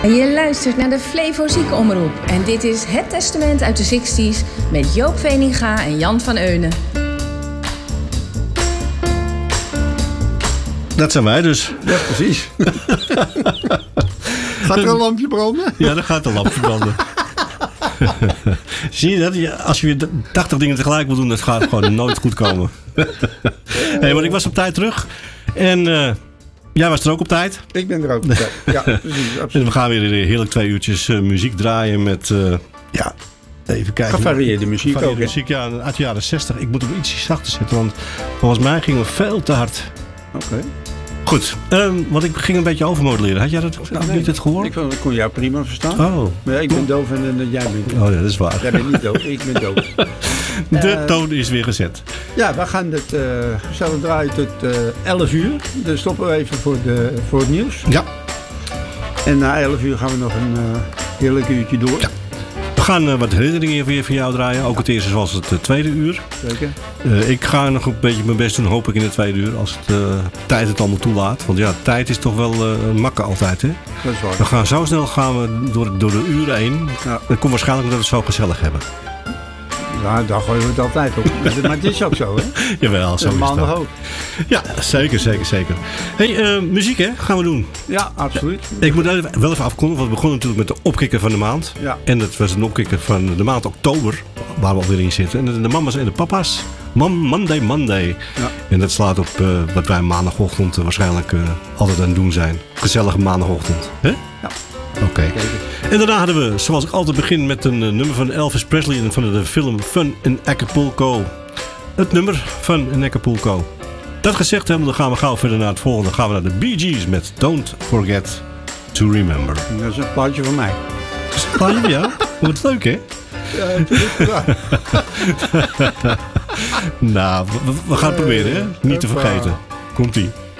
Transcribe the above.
Je luistert naar de Flevo Ziekenomroep en dit is Het Testament uit de 60's met Joop Veninga en Jan van Eunen. Dat zijn wij dus. Ja, precies. Gaat er een lampje branden? Ja, er gaat een lampje branden. Zie je dat? Als je weer 80 dingen tegelijk wil doen, dat gaat gewoon nooit goed komen. Hey, maar ik was op tijd terug. En jij was er ook op tijd. Ik ben er ook op tijd. Ja, precies. Absoluut. En we gaan weer heerlijk 2 uurtjes muziek draaien met... even kijken. Gevarieerde muziek ook. Muziek, ja, uit de jaren 60. Ik moet hem ietsje zachter zetten, want volgens mij gingen we veel te hard. Oké. Goed, want ik ging een beetje overmodelleren. Had jij dat niet het gehoord? Ik kon jou prima verstaan. Oh. Maar ik ben doof en jij bent doof. Oh ja, dat is waar. Jij bent niet doof, ik ben doof. De toon is weer gezet. Ja, we gaan het gezellig draaien tot 11 uur. Dus stoppen we even voor het nieuws. Ja. En na 11 uur gaan we nog een heerlijk uurtje door. Ja. We gaan wat herinneringen weer voor jou draaien. Ook het eerste zoals het tweede uur. Zeker. Ik ga nog een beetje mijn best doen, hoop ik, in het tweede uur. Als het tijd het allemaal toelaat. Want ja, tijd is toch wel makken altijd, hè? Dat is waar. We gaan zo snel door de uren heen. Ja. Dat komt waarschijnlijk omdat we het zo gezellig hebben. Ja, daar gooien we het altijd op. Maar het is ook zo, hè? Jawel, zo is maandag dat. ook. Ja, zeker. Hey, muziek, hè? Gaan we doen. Ja, absoluut. Ik moet wel even afkondigen, want we begonnen natuurlijk met de opkikker van de maand. Ja. En dat was een opkikker van de maand oktober, waar we alweer in zitten. En de mama's en de papa's. Monday. Ja. En dat slaat op wat wij maandagochtend waarschijnlijk altijd aan het doen zijn. Gezellige maandagochtend. Hè? Ja. Oké. En daarna hadden we, zoals ik altijd begin, met een nummer van Elvis Presley en van de film Fun in Acapulco. Het nummer Fun in Acapulco. Dat gezegd hebben, dan gaan we gauw verder naar het volgende. Dan gaan we naar de Bee Gees met Don't Forget to Remember. Dat is een plaatje van mij. Dat is een plaatje van jou? Wat leuk, hè? Ja, natuurlijk. Nou, we gaan het proberen, hè? Niet te vergeten. Komt-ie.